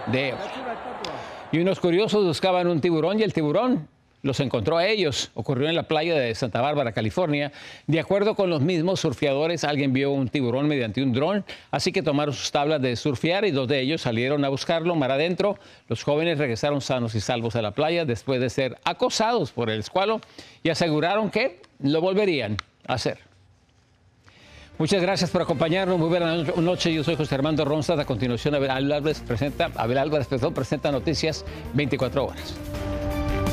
de ellos. Y unos curiosos buscaban un tiburón y el tiburón los encontró a ellos. Ocurrió en la playa de Santa Bárbara, California. De acuerdo con los mismos surfeadores, alguien vio un tiburón mediante un dron, así que tomaron sus tablas de surfear y dos de ellos salieron a buscarlo mar adentro. Los jóvenes regresaron sanos y salvos a la playa después de ser acosados por el escualo y aseguraron que lo volverían a hacer. Muchas gracias por acompañarnos. Muy buena noche. Yo soy José Armando Ronstadt. A continuación, Abel Álvarez presenta Noticias 24 horas.